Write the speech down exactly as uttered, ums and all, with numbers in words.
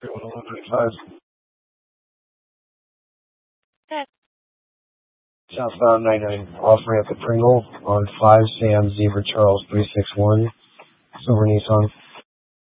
five. Southbound nine nine, off ramp at Pringle on five Sam Zebra Charles three six one, Silver Nissan.